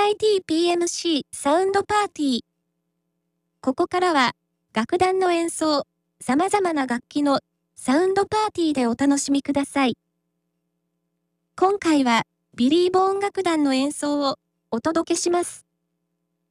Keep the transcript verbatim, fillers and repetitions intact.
アイティーピーエムシー サウンドパーティー。ここからは、楽団の演奏、様々な楽器のサウンドパーティーでお楽しみください。今回は、ビリー・ボーン楽団の演奏をお届けします。